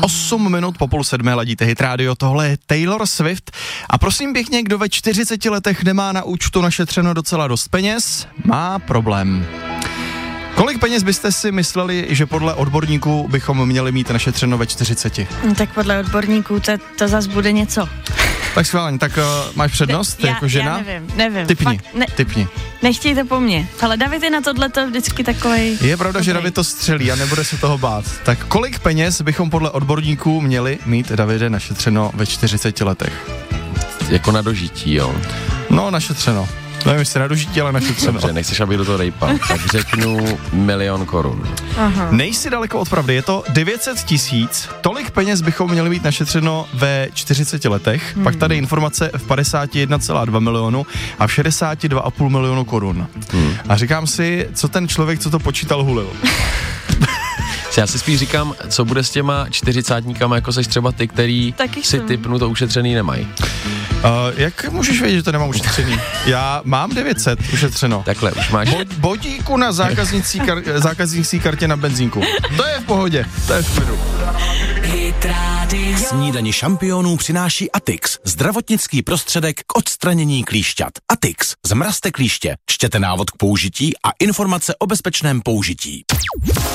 8 minut po 6:30 ladíte Hit Radio, tohle je Taylor Swift a prosím pěkně, kdo ve 40 letech nemá na účtu našetřeno docela dost peněz, má problém. Kolik peněz byste si mysleli, že podle odborníků bychom měli mít našetřeno ve 40? Tak podle odborníků to zas bude něco. Tak schválně, tak máš přednost jako žena? Já nevím. Typni. Nechtějte po mně, ale David je na tohleto vždycky takovej. Je pravda, že David to střelí a nebude se toho bát. Tak kolik peněz bychom podle odborníků měli mít, Davide, našetřeno ve 40 letech? Jako na dožití, jo? No, našetřeno. Nevím, jestli na dožití, ale našetřeno. Dobře, nechceš, aby do toho rejpal. Tak řeknu 1 000 000 korun. Aha. Nejsi daleko od pravdy, je to 900 000. Tolik peněz bychom měli mít našetřeno ve 40 letech. Pak tady informace v 51,2 milionu a v 62,5 milionu korun. A říkám si, co ten člověk, co to počítal, hulil. Já si spíš říkám, co bude s těma 40-tníkama, jako seš třeba ty, který Taky si jsem. tipnu to ušetřený nemají. Jak můžeš vědět, že to nemám ušetřený? Já mám 900 ušetřeno. Takhle, už máš... Bodíku na zákaznící kartě na benzínku. To je v pohodě, to je v klidu. Snídani šampionů přináší Atix, zdravotnický prostředek k odstranění klíšťat. Atix, zmrazte klíště, čtěte návod k použití a informace o bezpečném použití.